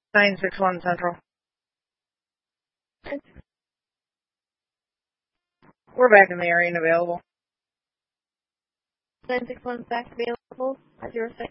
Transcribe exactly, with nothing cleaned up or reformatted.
nine six one Central. We're back in the area and available. nine six one back available at zero six.